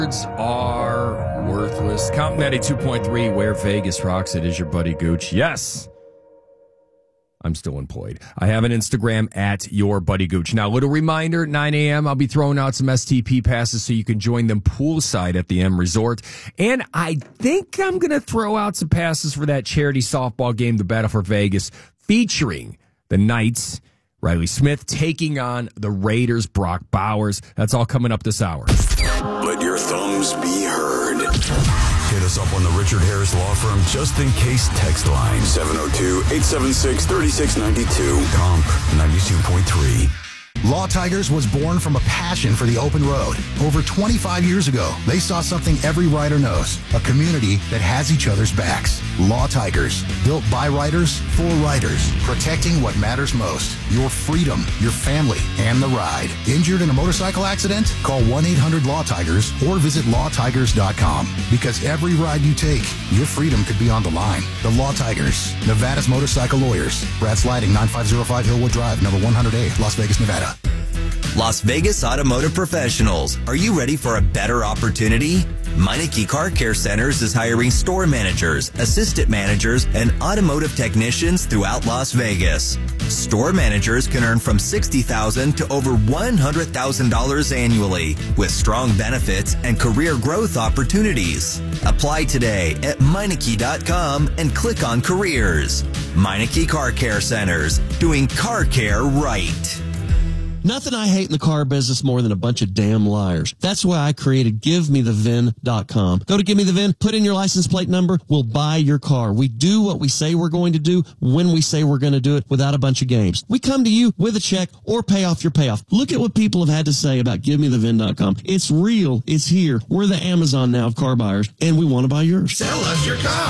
Words are worthless. Count 92.3, where Vegas rocks. It is your buddy Gooch. Yes, I'm still employed. I have an Instagram at your buddy Gooch. Now, little reminder, 9 a.m. I'll be throwing out some STP passes so you can join them poolside at the M Resort. And I think I'm going to throw out some passes for that charity softball game, the Battle for Vegas, featuring the Knights, Riley Smith taking on the Raiders, Brock Bowers. That's all coming up this hour. Let your thumbs be heard. Hit us up on the Richard Harris Law Firm just in case text line 702-876-3692. Comp 92.3. Law Tigers was born from a passion for the open road. Over 25 years ago, they saw something every rider knows, a community that has each other's backs. Law Tigers, built by riders, for riders, protecting what matters most, your freedom, your family, and the ride. Injured in a motorcycle accident? Call 1-800-LAW-TIGERS or visit lawtigers.com. Because every ride you take, your freedom could be on the line. The Law Tigers, Nevada's motorcycle lawyers. Brad Sliding, 9505 Hillwood Drive, number 100A, Las Vegas, Nevada. Las Vegas Automotive Professionals. Are you ready for a better opportunity? Meineke Car Care Centers is hiring store managers, assistant managers, and automotive technicians throughout Las Vegas. Store managers can earn from $60,000 to over $100,000 annually with strong benefits and career growth opportunities. Apply today at Meineke.com and click on careers. Meineke Car Care Centers, doing car care right. Nothing I hate in the car business more than a bunch of damn liars. That's why I created GiveMeTheVIN.com. Go to Give Me the VIN, put in your license plate number, we'll buy your car. We do what we say we're going to do when we say we're going to do it without a bunch of games. We come to you with a check or pay off your payoff. Look at what people have had to say about GiveMeTheVIN.com. It's real. It's here. We're the Amazon now of car buyers, and we want to buy yours. Sell us your car.